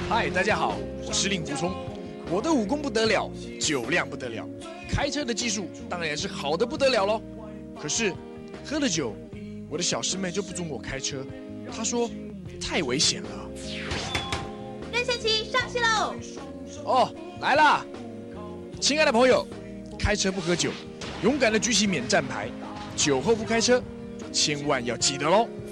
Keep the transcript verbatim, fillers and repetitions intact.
嗨，大家好，我是令狐冲，我的武功不得了，酒量不得了，开车的技术当然也是好的不得了喽。可是喝了酒，我的小师妹就不准我开车，她说太危险了。 任贤齐上戏喽！ 哦，来啦！亲爱的朋友，开车不喝酒，勇敢的举起免战牌，酒后不开车，千万要记得喽。